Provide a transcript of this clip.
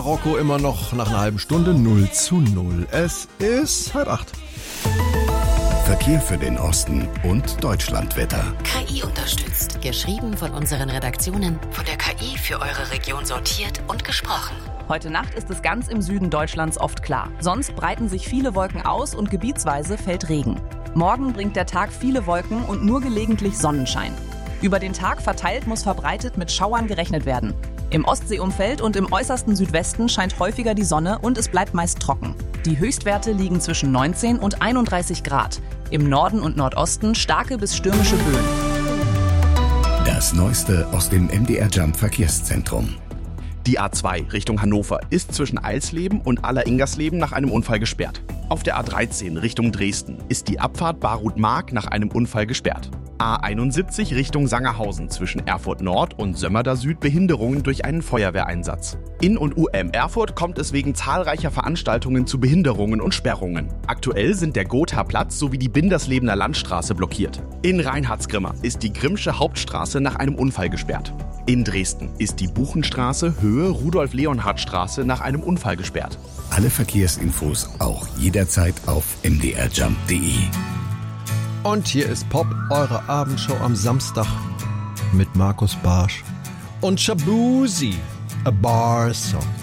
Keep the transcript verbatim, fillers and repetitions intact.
Marokko immer noch nach einer halben Stunde null zu null. Es ist halb acht. Verkehr für den Osten und Deutschlandwetter. K I unterstützt. Geschrieben von unseren Redaktionen, von der K I für eure Region sortiert und gesprochen. Heute Nacht ist es ganz im Süden Deutschlands oft klar. Sonst breiten sich viele Wolken aus und gebietsweise fällt Regen. Morgen bringt der Tag viele Wolken und nur gelegentlich Sonnenschein. Über den Tag verteilt muss verbreitet mit Schauern gerechnet werden. Im Ostseeumfeld und im äußersten Südwesten scheint häufiger die Sonne und es bleibt meist trocken. Die Höchstwerte liegen zwischen neunzehn und einunddreißig Grad. Im Norden und Nordosten starke bis stürmische Böen. Das Neueste aus dem M D R Jump Verkehrszentrum. Die A zwei Richtung Hannover ist zwischen Eilsleben und Aller-Ingersleben nach einem Unfall gesperrt. Auf der A dreizehn Richtung Dresden ist die Abfahrt Barut-Mark nach einem Unfall gesperrt. A einundsiebzig Richtung Sangerhausen zwischen Erfurt Nord und Sömmerda Süd Behinderungen durch einen Feuerwehreinsatz. In und U M Erfurt kommt es wegen zahlreicher Veranstaltungen zu Behinderungen und Sperrungen. Aktuell sind der Gotha-Platz sowie die Binderslebener Landstraße blockiert. In Reinhardsgrimma ist die Grimmsche Hauptstraße nach einem Unfall gesperrt. In Dresden ist die Buchenstraße Höhe Rudolf-Leonhard-Straße nach einem Unfall gesperrt. Alle Verkehrsinfos auch jederzeit auf m d r jump punkt d e. Und hier ist Pop, eure Abendshow am Samstag mit Markus Barsch und Shabuzi, a Bar Song.